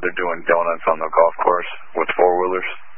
they're doing donuts on the golf course with four-wheelers.